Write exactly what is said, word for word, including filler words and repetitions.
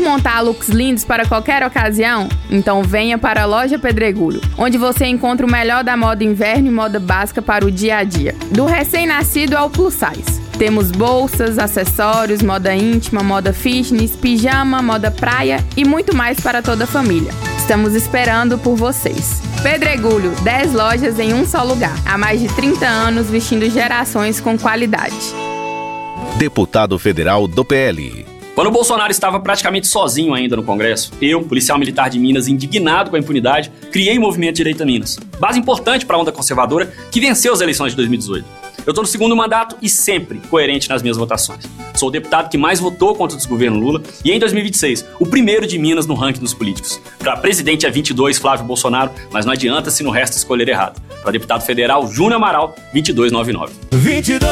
montar looks lindos para qualquer ocasião? Então venha para a Loja Pedregulho, onde você encontra o melhor da moda inverno e moda básica para o dia a dia. Do recém-nascido ao plus size. Temos bolsas, acessórios, moda íntima, moda fitness, pijama, moda praia e muito mais para toda a família. Estamos esperando por vocês. Pedregulho, dez lojas em um só lugar. Há mais de trinta anos vestindo gerações com qualidade. Deputado federal do P L. Quando o Bolsonaro estava praticamente sozinho ainda no Congresso, eu, policial militar de Minas, indignado com a impunidade, criei o Movimento Direita Minas, base importante para a onda conservadora que venceu as eleições de dois mil e dezoito. Eu estou no segundo mandato e sempre coerente nas minhas votações. Sou o deputado que mais votou contra o desgoverno Lula e em dois mil e vinte e seis, o primeiro de Minas no ranking dos políticos. Para presidente é vinte e dois, Flávio Bolsonaro, mas não adianta se no resto escolher errado. Para deputado federal, Júnior Amaral, vinte e dois noventa e nove. vinte e dois